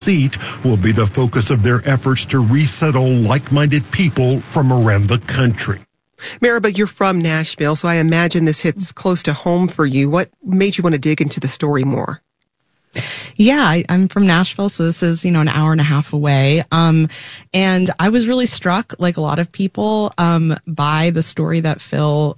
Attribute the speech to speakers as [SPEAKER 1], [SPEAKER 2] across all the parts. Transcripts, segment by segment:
[SPEAKER 1] seat will be the focus of their efforts to resettle like-minded people from around the country.
[SPEAKER 2] Maribel, you're from Nashville, so I imagine this hits close to home for you. What made you want to dig into the story more?
[SPEAKER 3] Yeah, I'm from Nashville, so this is, an hour and a half away. And I was really struck, like a lot of people, by the story that Phil,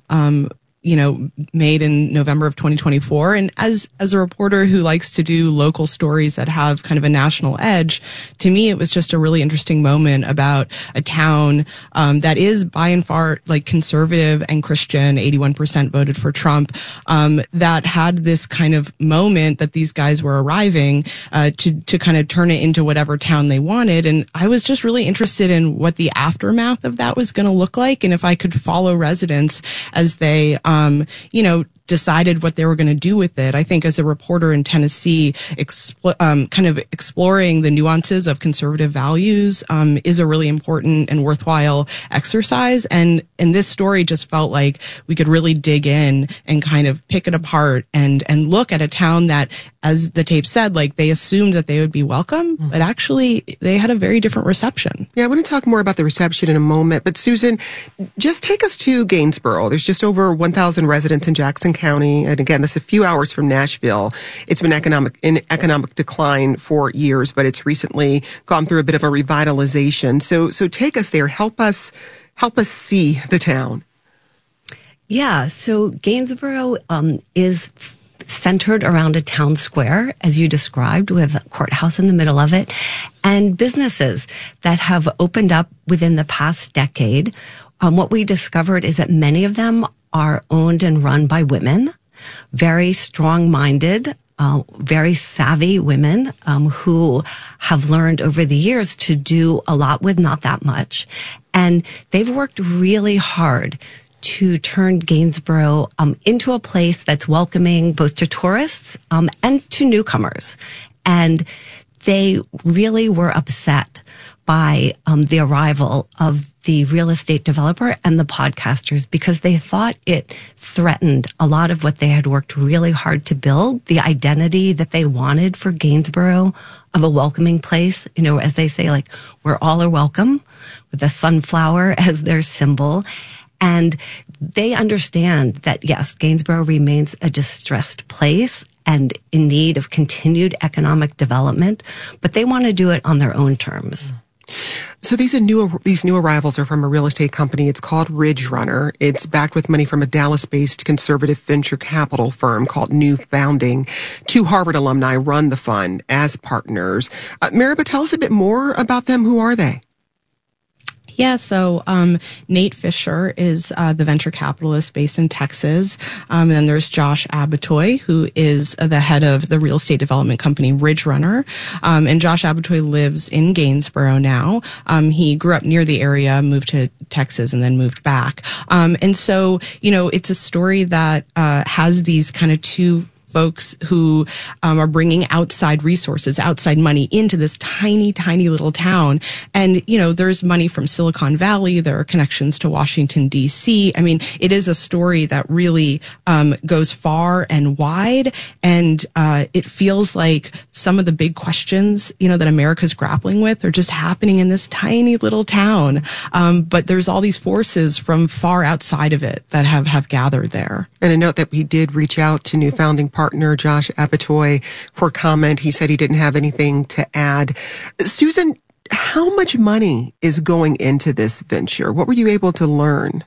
[SPEAKER 3] made in November of 2024. And as a reporter who likes to do local stories that have kind of a national edge, to me, it was just a really interesting moment about a town, that is by and far like conservative and Christian. 81% voted for Trump, that had this kind of moment that these guys were arriving, to kind of turn it into whatever town they wanted. And I was just really interested in what the aftermath of that was going to look like. And if I could follow residents as they, decided what they were going to do with it. I think as a reporter in Tennessee, kind of exploring the nuances of conservative values is a really important and worthwhile exercise. And this story just felt like we could really dig in and kind of pick it apart and look at a town that, as the tape said, like they assumed that they would be welcome, but actually they had a very different reception.
[SPEAKER 2] Yeah, I want to talk more about the reception in a moment. But Susan, just take us to Gainsboro. There's just over 1,000 residents in Jackson County. And again, that's a few hours from Nashville. It's been in economic decline for years, but it's recently gone through a bit of a revitalization. So take us there. Help us see the town.
[SPEAKER 4] Yeah, so Gainsboro is centered around a town square, as you described, with a courthouse in the middle of it, and businesses that have opened up within the past decade. What we discovered is that many of them are owned and run by women, very strong-minded, very savvy women who have learned over the years to do a lot with not that much. And they've worked really hard to turn Gainsboro into a place that's welcoming both to tourists and to newcomers. And they really were upset by the arrival of the real estate developer and the podcasters because they thought it threatened a lot of what they had worked really hard to build, the identity that they wanted for Gainsboro of a welcoming place, as they say, like, where all are welcome, with the sunflower as their symbol. And they understand that, yes, Gainsboro remains a distressed place and in need of continued economic development, but they want to do it on their own terms.
[SPEAKER 2] So these new arrivals are from a real estate company. It's called Ridge Runner. It's backed with money from a Dallas-based conservative venture capital firm called New Founding. 2 Harvard alumni run the fund as partners. Maribel, tell us a bit more about them. Who are they?
[SPEAKER 3] Yeah, so Nate Fisher is the venture capitalist based in Texas. And then there's Josh Abatoy, who is the head of the real estate development company Ridge Runner. And Josh Abatoy lives in Gainsboro now. He grew up near the area, moved to Texas, and then moved back. And so, it's a story that has these kind of two folks who are bringing outside resources, outside money into this tiny, tiny little town. And, there's money from Silicon Valley. There are connections to Washington, D.C. I mean, it is a story that really goes far and wide. And it feels like some of the big questions, that America's grappling with are just happening in this tiny little town. But there's all these forces from far outside of it that have gathered there.
[SPEAKER 2] And a note that we did reach out to New Founding partner Josh Abatoy for comment. He said he didn't have anything to add. Susan, how much money is going into this venture? What were you able to learn?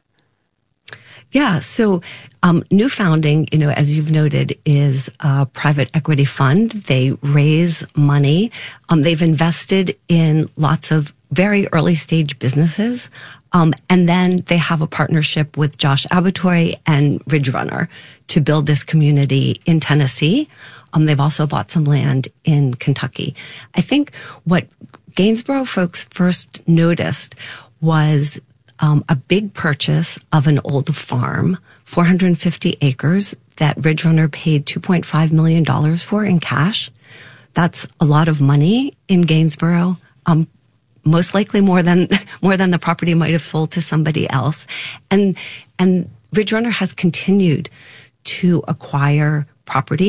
[SPEAKER 4] Yeah, so New Founding, as you've noted, is a private equity fund. They raise money. They've invested in lots of very early stage businesses. And then they have a partnership with Josh Abatoy and Ridge Runner to build this community in Tennessee. They've also bought some land in Kentucky. I think what Gainsboro folks first noticed was a big purchase of an old farm, 450 acres, that Ridge Runner paid $2.5 million for in cash. That's a lot of money in Gainsboro. Most likely more than the property might have sold to somebody else. And Ridge Runner has continued to acquire property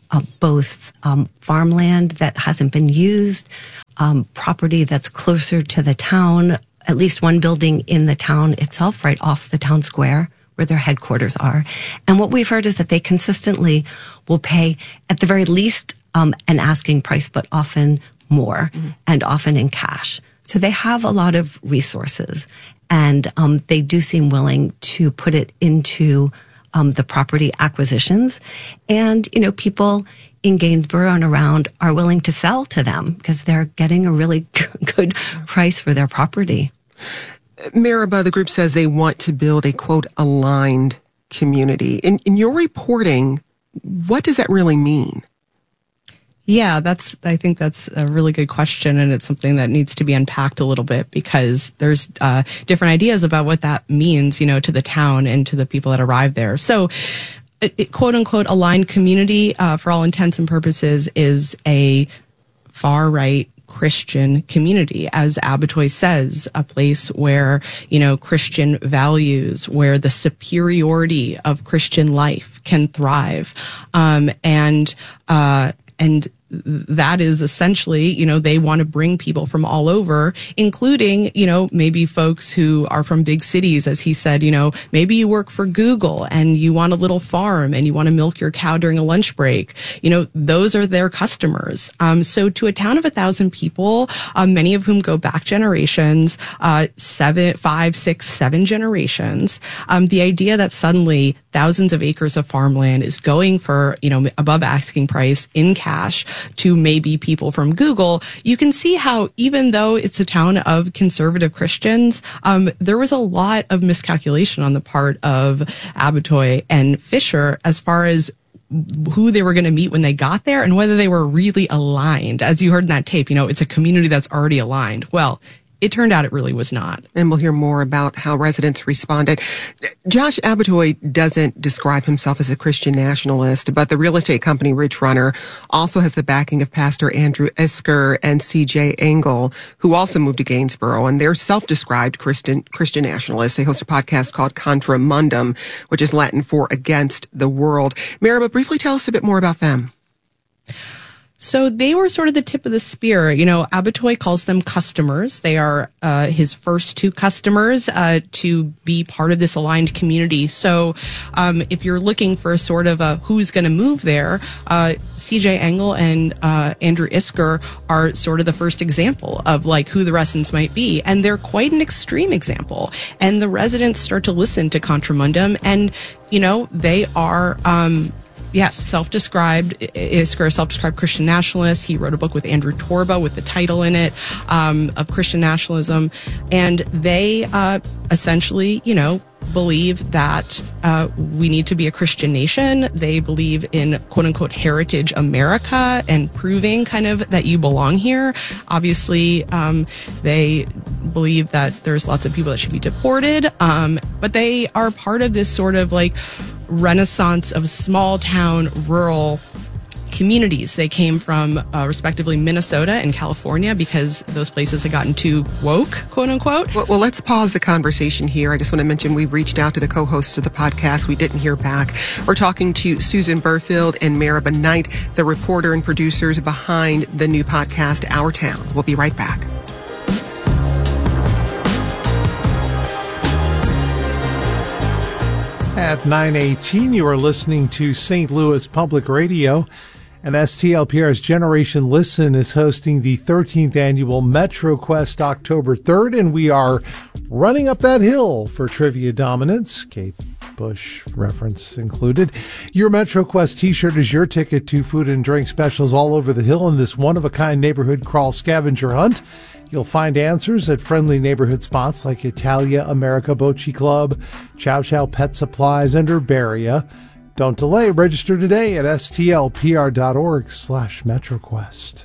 [SPEAKER 4] both farmland that hasn't been used, property that's closer to the town, at least one building in the town itself, right off the town square where their headquarters are. And what we've heard is that they consistently will pay at the very least an asking price, but often more, and often in cash. So they have a lot of resources, and they do seem willing to put it into the property acquisitions. And, people in Gainsborough and around are willing to sell to them because they're getting a really good price for their property.
[SPEAKER 2] Maribel, the group says they want to build a, quote, aligned community. In your reporting, what does that really mean?
[SPEAKER 3] Yeah, I think that's a really good question, and it's something that needs to be unpacked a little bit because there's different ideas about what that means, to the town and to the people that arrive there. So, quote unquote, aligned community, for all intents and purposes, is a far right Christian community, as Abbatoy says, a place where, Christian values, where the superiority of Christian life can thrive, and that is essentially, they want to bring people from all over, including, maybe folks who are from big cities, as he said, maybe you work for Google and you want a little farm and you want to milk your cow during a lunch break. Those are their customers. So to a town of 1,000 people, many of whom go back generations, 7, 5, 6, 7 generations, the idea that suddenly thousands of acres of farmland is going for, above asking price in cash to maybe people from Google, you can see how even though it's a town of conservative Christians, there was a lot of miscalculation on the part of Abbatoy and Fisher as far as who they were going to meet when they got there and whether they were really aligned. As you heard in that tape, it's a community that's already aligned. Well, it turned out it really was not.
[SPEAKER 2] And we'll hear more about how residents responded. Josh Abbatoy doesn't describe himself as a Christian nationalist, but the real estate company Ridge Runner also has the backing of Pastor Andrew Isker and C.J. Engel, who also moved to Gainsborough, and they're self-described Christian nationalists. They host a podcast called Contra Mundum, which is Latin for against the world. Maribel, briefly tell us a bit more about them.
[SPEAKER 3] So they were sort of the tip of the spear. Abbatoy calls them customers. They are his first 2 customers to be part of this aligned community. So if you're looking for sort of who's going to move there, C.J. Engel and Andrew Isker are sort of the first example of who the residents might be. And they're quite an extreme example. And the residents start to listen to Contra Mundum, and, they are... Yes, self-described Christian nationalist. He wrote a book with Andrew Torba with the title in it, of Christian nationalism. And they essentially, believe that we need to be a Christian nation. They believe in quote-unquote heritage America and proving kind of that you belong here. Obviously, they believe that there's lots of people that should be deported, but they are part of this sort of renaissance of small town rural communities. They came from respectively Minnesota and California because those places had gotten too woke, quote unquote.
[SPEAKER 2] Well, let's pause the conversation here. I just want to mention we reached out to the co-hosts of the podcast. We didn't hear back. We're talking to Susan Burfield and Maribel Knight, the reporter and producers behind the new podcast, Our Town. We'll be right back.
[SPEAKER 5] At 9:18, you are listening to St. Louis Public Radio, and STLPR's Generation Listen is hosting the 13th annual MetroQuest October 3rd, and we are running up that hill for trivia dominance. Kate Bush reference included. Your MetroQuest t-shirt is your ticket to food and drink specials all over the hill in this one-of-a-kind neighborhood crawl scavenger hunt. You'll find answers at friendly neighborhood spots like Italia, America Bocce Club, Chow Chow Pet Supplies, and Herbaria. Don't delay. Register today at stlpr.org/MetroQuest.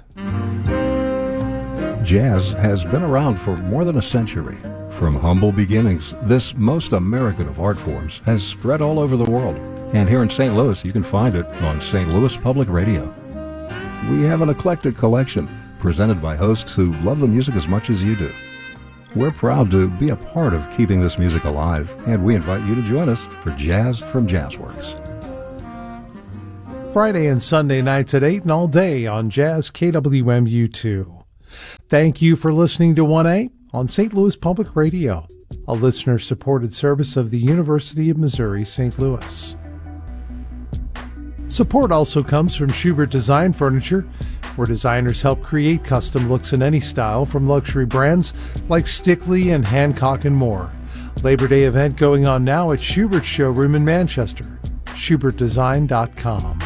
[SPEAKER 6] Jazz has been around for more than a century. From humble beginnings, this most American of art forms has spread all over the world. And here in St. Louis, you can find it on St. Louis Public Radio. We have an eclectic collection presented by hosts who love the music as much as you do. We're proud to be a part of keeping this music alive, and we invite you to join us for Jazz from Jazzworks.
[SPEAKER 5] Friday and Sunday nights at 8 and all day on Jazz KWMU2. Thank you for listening to 1A on St. Louis Public Radio, a listener-supported service of the University of Missouri, St. Louis. Support also comes from Schubert Design Furniture, where designers help create custom looks in any style from luxury brands like Stickley and Hancock and more. Labor Day event going on now at Schubert's showroom in Manchester. SchubertDesign.com.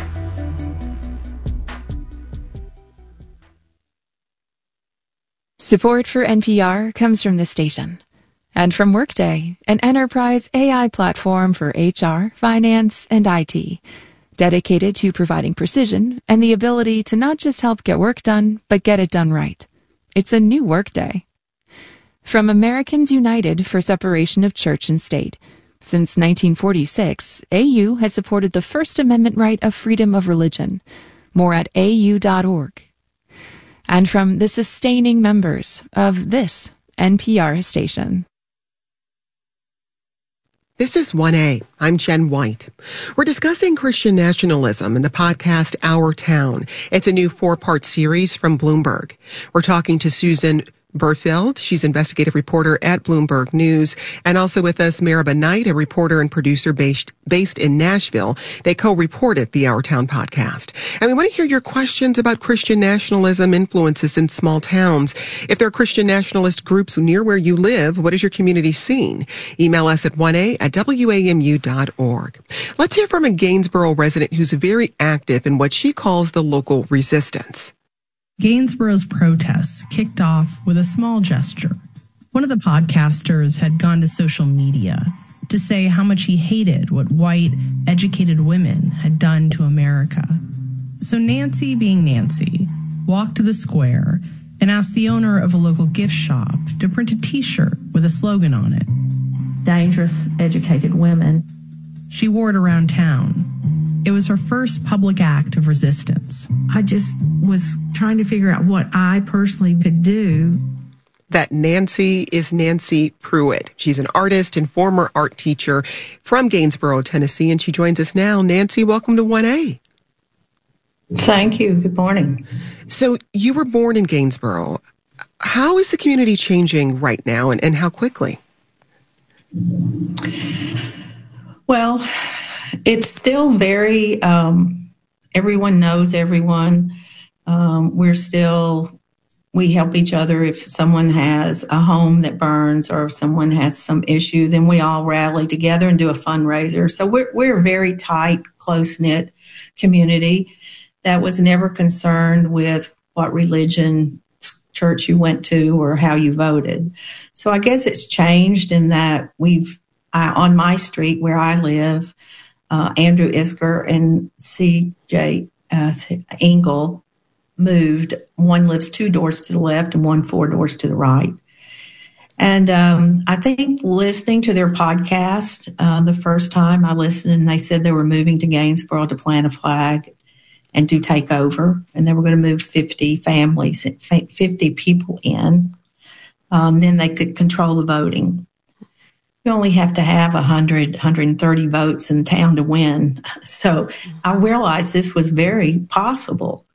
[SPEAKER 7] Support for NPR comes from this station and from Workday, an enterprise AI platform for HR, finance, and IT, dedicated to providing precision and the ability to not just help get work done, but get it done right. It's a new Workday. From Americans United for Separation of Church and State, since 1946, AU has supported the First Amendment right of freedom of religion. More at au.org. And from the sustaining members of this NPR station.
[SPEAKER 2] This is 1A. I'm Jen White. We're discussing Christian nationalism in the podcast Our Town. It's a new 4-part series from Bloomberg. We're talking to Susan Burfeld. She's investigative reporter at Bloomberg News. And also with us, Maribel Knight, a reporter and producer based in Nashville. They co-reported the Our Town podcast. And we want to hear your questions about Christian nationalism influences in small towns. If there are Christian nationalist groups near where you live, what is your community scene? Email us at 1a@wamu.org. Let's hear from a Gainsborough resident who's very active in what she calls the local resistance.
[SPEAKER 8] Gainsborough's protests kicked off with a small gesture. One of the podcasters had gone to social media to say how much he hated what white, educated women had done to America. So Nancy, being Nancy, walked to the square and asked the owner of a local gift shop to print a T-shirt with a slogan on it. Dangerous, educated women. She wore it around town. It was her first public act of resistance. I just was trying to figure out what I personally could do.
[SPEAKER 2] That Nancy is Nancy Pruitt. She's an artist and former art teacher from Gainsborough, Tennessee, and she joins us now. Nancy, welcome to 1A.
[SPEAKER 9] Thank you. Good morning.
[SPEAKER 2] So you were born in Gainsborough. How is the community changing right now, and how quickly?
[SPEAKER 9] Well, it's still very, everyone knows everyone. We help each other. If someone has a home that burns or if someone has some issue, then we all rally together and do a fundraiser. So we're a very tight, close-knit community that was never concerned with what religion, church you went to or how you voted. So I guess it's changed in that on my street where I live, Andrew Isker and C.J. Engel moved. One lives 2 doors to the left and one 4 doors to the right. And I think listening to their podcast, the first time I listened, and they said they were moving to Gainsborough to plant a flag and to take over. And they were going to move 50 families, 50 people in. Then they could control the voting. You only have to have 130 votes in town to win. So I realized this was very possible.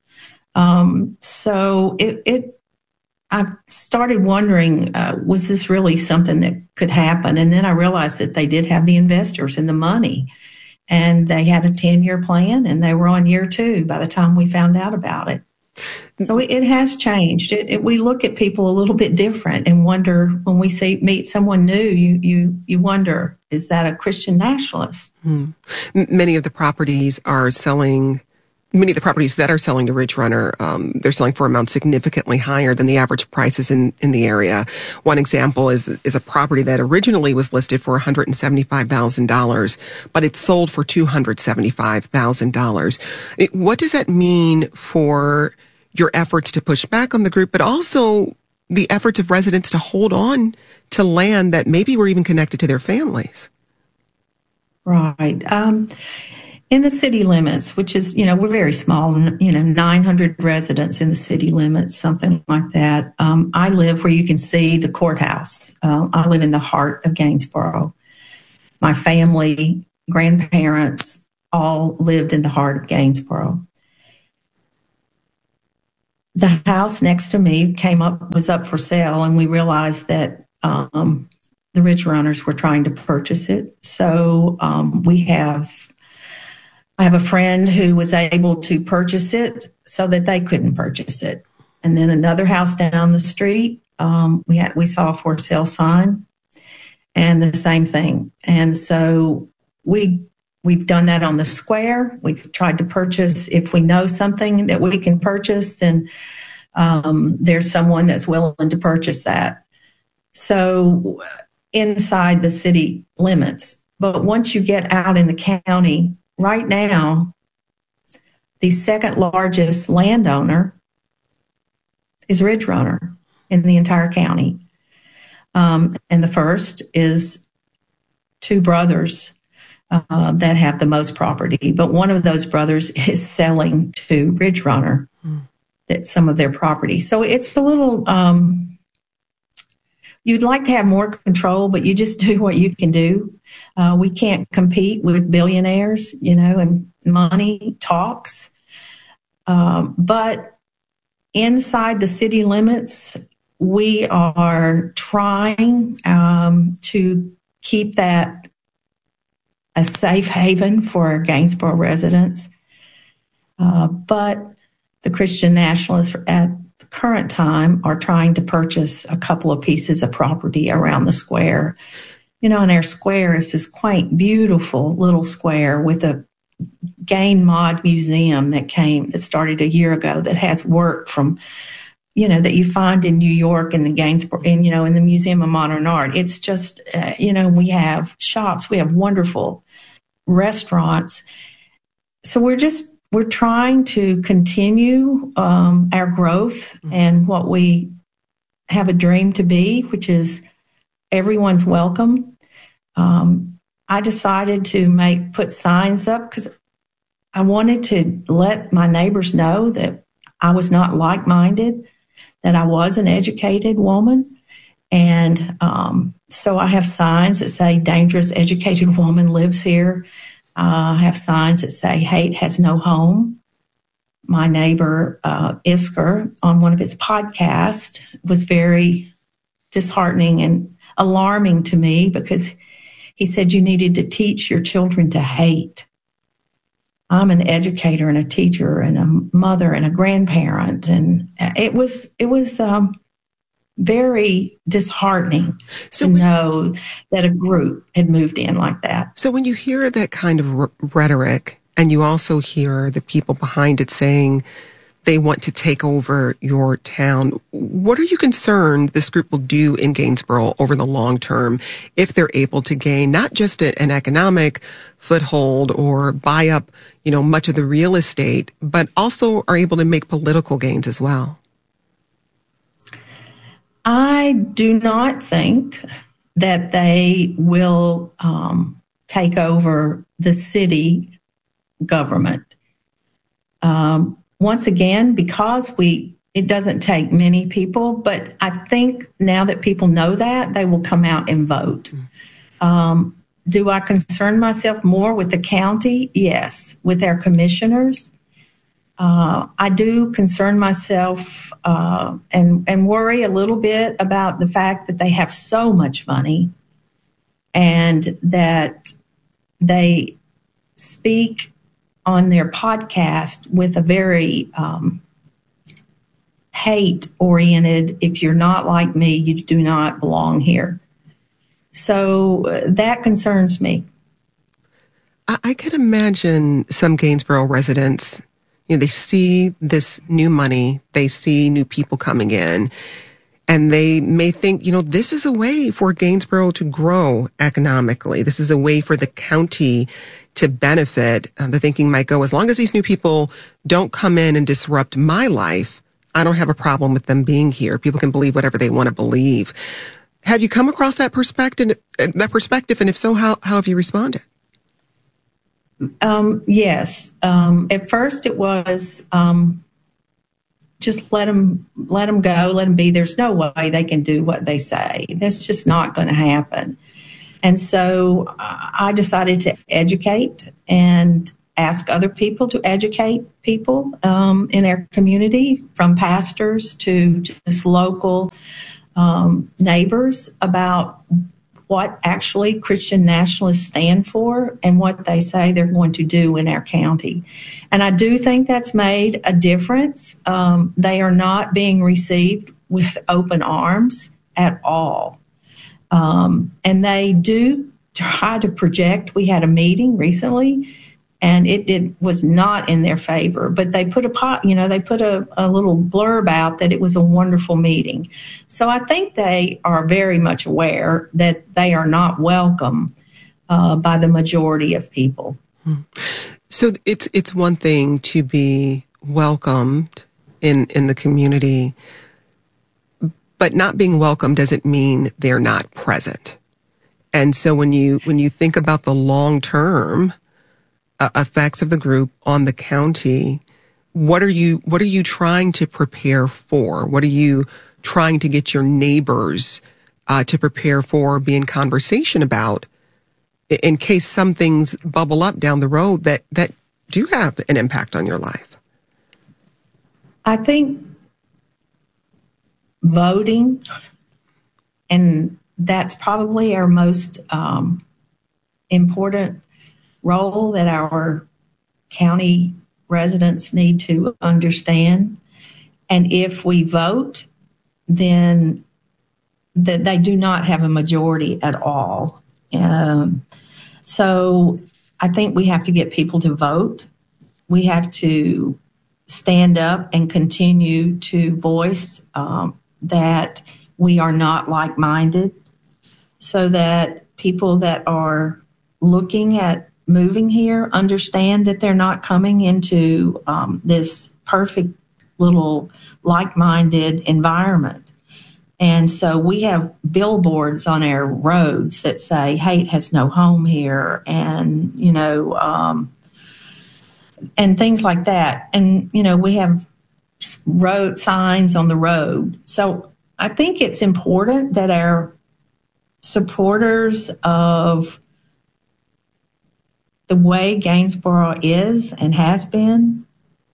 [SPEAKER 9] So I started wondering, was this really something that could happen? And then I realized that they did have the investors and the money, and they had a 10-year plan, and they were on year 2 by the time we found out about it. So it has changed. We look at people a little bit different and wonder, when we meet someone new, you wonder, is that a Christian nationalist?
[SPEAKER 2] Many of the properties that are selling to Ridge Runner, they're selling for amounts significantly higher than the average prices in the area. One example is a property that originally was listed for $175,000, but it's sold for $275,000. What does that mean for your efforts to push back on the group, but also the efforts of residents to hold on to land that maybe were even connected to their families?
[SPEAKER 9] Right. In the city limits, which is, we're very small, 900 residents in the city limits, something like that. I live where you can see the courthouse. I live in the heart of Gainsborough. My family, grandparents, all lived in the heart of Gainsboro. The house next to me was up for sale, and we realized that the rich runners were trying to purchase it. So I have a friend who was able to purchase it so that they couldn't purchase it. And then another house down the street, we saw a for sale sign, and the same thing. And so we've done that on the square. We've tried to purchase. If we know something that we can purchase, then there's someone that's willing to purchase that. So inside the city limits. But once you get out in the county, right now, the second largest landowner is Ridge Runner in the entire county. And the first is two brothers that have the most property. But one of those brothers is selling to Ridge Runner some of their property. So it's a little, you'd like to have more control, but you just do what you can do. We can't compete with billionaires, and money talks. But inside the city limits, we are trying to keep that a safe haven for our Gainsboro residents. But the Christian Nationalists at the current time are trying to purchase a couple of pieces of property around the square. And our square is this quaint, beautiful little square with a Gain Mod Museum that started a year ago, that has work from, that you find in New York and the Gainsboro, and, in the Museum of Modern Art. It's just, we have shops, we have wonderful restaurants. So we're trying to continue our growth and what we have a dream to be, which is everyone's welcome. I decided to put signs up because I wanted to let my neighbors know that I was not like-minded, that I was an educated woman. And so I have signs that say, "Dangerous educated woman lives here." I have signs that say, "Hate has no home." My neighbor, Isker, on one of his podcasts, was very disheartening and alarming to me because he said you needed to teach your children to hate. I'm an educator and a teacher and a mother and a grandparent, and it was very disheartening to know that a group had moved in like that.
[SPEAKER 2] So when you hear that kind of rhetoric, and you also hear the people behind it saying they want to take over your town, what are you concerned this group will do in Gainsboro over the long term if they're able to gain not just an economic foothold or buy up, much of the real estate, but also are able to make political gains as well?
[SPEAKER 9] I do not think that they will take over the city government. Once again, because it doesn't take many people, but I think now that people know that, they will come out and vote. Do I concern myself more with the county? Yes. With our commissioners? I do concern myself and worry a little bit about the fact that they have so much money and that they speak on their podcast with a very hate-oriented, "If you're not like me, you do not belong here." So that concerns me.
[SPEAKER 2] I can imagine some Gainsboro residents, they see this new money, they see new people coming in, and they may think, this is a way for Gainsboro to grow economically. This is a way for the county to benefit. The thinking might go, as long as these new people don't come in and disrupt my life, I don't have a problem with them being here. People can believe whatever they want to believe. Have you come across that perspective? And if so, how have you responded?
[SPEAKER 9] Yes. At first it was just let them go, let them be. There's no way they can do what they say. That's just not going to happen. And so I decided to educate and ask other people to educate people in our community, from pastors to just local neighbors, about what actually Christian nationalists stand for and what they say they're going to do in our county. And I do think that's made a difference. They are not being received with open arms at all. And they do try to project. We had a meeting recently, and it was not in their favor, but they put a little blurb out that it was a wonderful meeting. So I think they are very much aware that they are not welcome by the majority of people.
[SPEAKER 2] So it's one thing to be welcomed in the community, but not being welcome doesn't mean they're not present. And so when you think about the long-term effects of the group on the county, what are you trying to prepare for? What are you trying to get your neighbors to prepare for, be in conversation about, in case some things bubble up down the road that do have an impact on your life?
[SPEAKER 9] I think voting, and that's probably our most important role that our county residents need to understand. And if we vote, then that they do not have a majority at all. So I think we have to get people to vote. We have to stand up and continue to voice that we are not like-minded, so that people that are looking at moving here understand that they're not coming into this perfect little like-minded environment. And so we have billboards on our roads that say hate has no home here, and, and things like that. And, we have road signs on the road. So I think it's important that our supporters of the way Gainsboro is and has been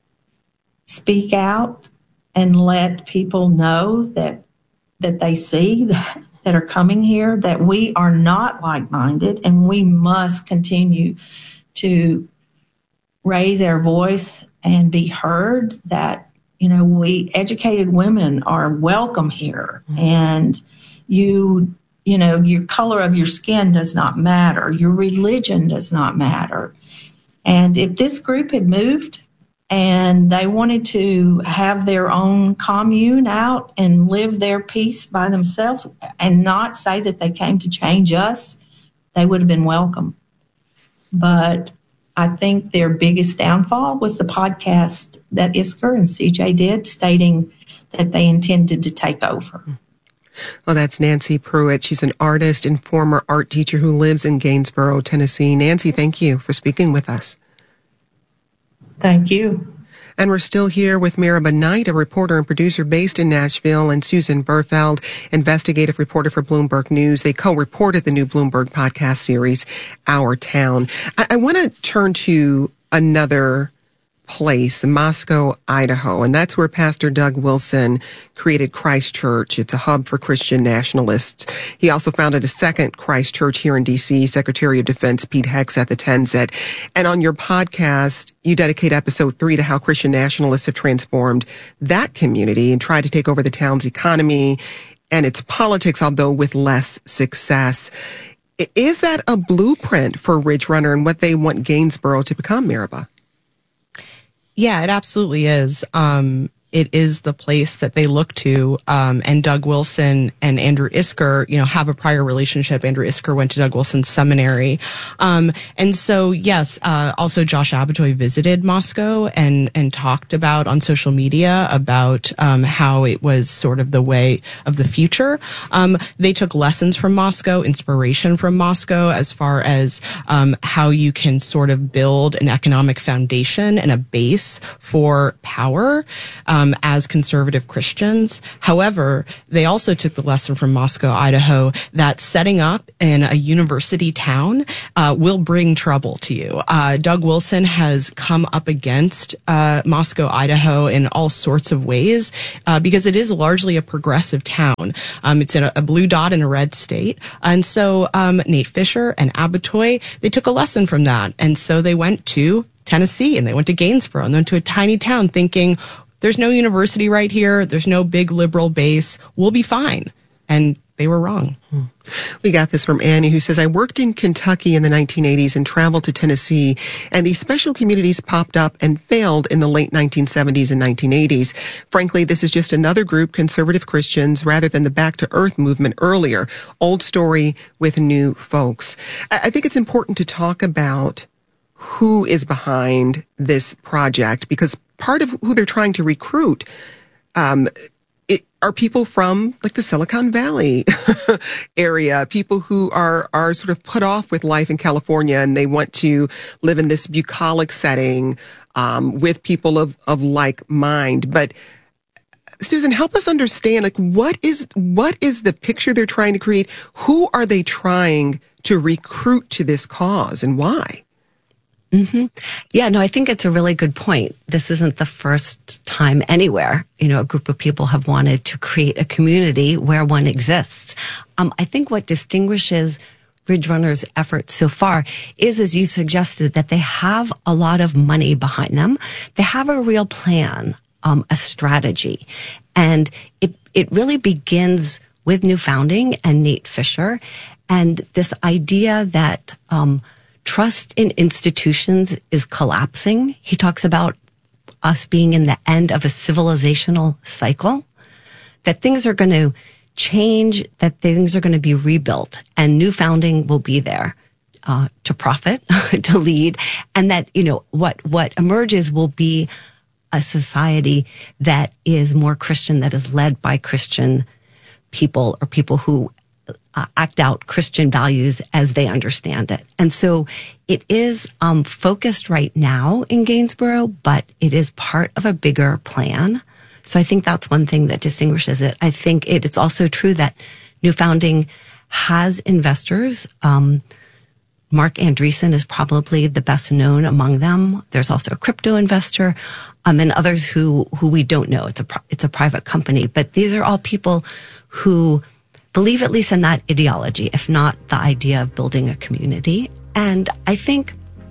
[SPEAKER 9] speak out and let people know that they see that are coming here, that we are not like-minded, and we must continue to raise our voice and be heard, that, we educated women are welcome here. And your color of your skin does not matter. Your religion does not matter. And if this group had moved and they wanted to have their own commune out and live their peace by themselves and not say that they came to change us, they would have been welcome. But I think their biggest downfall was the podcast that Isker and CJ did, stating that they intended to take over.
[SPEAKER 2] Well, that's Nancy Pruitt. She's an artist and former art teacher who lives in Gainsboro, Tennessee. Nancy, thank you for speaking with us.
[SPEAKER 9] Thank you.
[SPEAKER 2] And we're still here with Miraba Knight, a reporter and producer based in Nashville, and Susan Berfeld, investigative reporter for Bloomberg News. They co-reported the new Bloomberg podcast series, Our Town. I want to turn to another place, Moscow, Idaho, and that's where Pastor Doug Wilson created Christ Church. It's a hub for Christian nationalists. He also founded a second Christ Church here in D.C. Secretary of Defense Pete Hegseth attends it. And on your podcast, you dedicate episode 3 to how Christian nationalists have transformed that community and tried to take over the town's economy and its politics, although with less success. Is that a blueprint for Ridge Runner and what they want Gainsboro to become, Miraba?
[SPEAKER 3] Yeah, it absolutely is. It is the place that they look to. And Doug Wilson and Andrew Isker, have a prior relationship. Andrew Isker went to Doug Wilson's seminary. And so, yes, also Josh Abatoy visited Moscow and talked about on social media about, how it was sort of the way of the future. They took lessons from Moscow, inspiration from Moscow, as far as, how you can sort of build an economic foundation and a base for power. as conservative Christians. However, they also took the lesson from Moscow, Idaho, that setting up in a university town will bring trouble to you. Doug Wilson has come up against Moscow, Idaho in all sorts of ways because it is largely a progressive town. It's in a blue dot in a red state. And so Nate Fisher and Abbotoy, they took a lesson from that. And so they went to Tennessee and they went to Gainesboro and then to a tiny town thinking, there's no university right here. There's no big liberal base. We'll be fine. And they were wrong.
[SPEAKER 2] We got this from Annie, who says, I worked in Kentucky in the 1980s and traveled to Tennessee, and these special communities popped up and failed in the late 1970s and 1980s. Frankly, this is just another group, conservative Christians, rather than the Back to Earth movement earlier. Old story with new folks. I think it's important to talk about who is behind this project, because part of who they're trying to recruit are people from like the Silicon Valley area, people who are sort of put off with life in California and they want to live in this bucolic setting with people of like mind. But Susan, help us understand, like, what is the picture they're trying to create? Who are they trying to recruit to this cause and why?
[SPEAKER 4] Mm-hmm. Yeah, no, I think it's a really good point. This isn't the first time anywhere, a group of people have wanted to create a community where one exists. I think what distinguishes Ridge Runner's efforts so far is, as you suggested, that they have a lot of money behind them. They have a real plan, a strategy. And it really begins with New Founding and Nate Fisher and this idea that, trust in institutions is collapsing. He talks about us being in the end of a civilizational cycle, that things are going to change, that things are going to be rebuilt, and New Founding will be there to profit, to lead, and that, what emerges will be a society that is more Christian, that is led by Christian people or people who act out Christian values as they understand it. And so it is focused right now in Gainesboro, but it is part of a bigger plan. So I think that's one thing that distinguishes it. I think it's also true that New Founding has investors. Mark Andreessen is probably the best known among them. There's also a crypto investor, and others who we don't know. It's a private company, but these are all people who believe at least in that ideology, if not the idea of building a community. And I think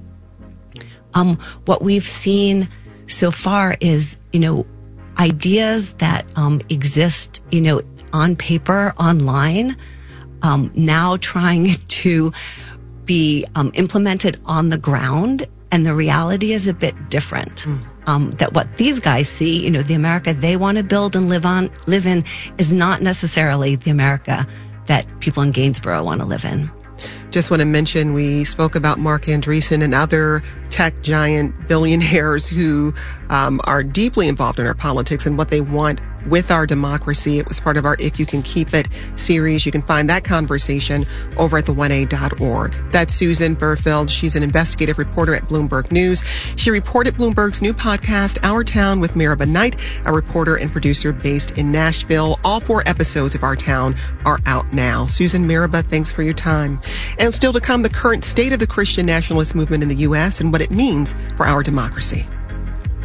[SPEAKER 4] what we've seen so far is, ideas that exist, on paper, online, now trying to be implemented on the ground. And the reality is a bit different. That what these guys see, the America they want to build and live in is not necessarily the America that people in Gainesboro want to live in.
[SPEAKER 2] Just want to mention, we spoke about Mark Andreessen and other tech giant billionaires who are deeply involved in our politics and what they want with our democracy. It was part of our If You Can Keep It series. You can find that conversation over at the1a.org. That's Susan Burfield. She's an investigative reporter at Bloomberg News. She reported Bloomberg's new podcast, Our Town with Meribah Knight, a reporter and producer based in Nashville. All 4 episodes of Our Town are out now. Susan, Meribah, thanks for your time. And still to come, the current state of the Christian nationalist movement in the U.S. and what it means for our democracy.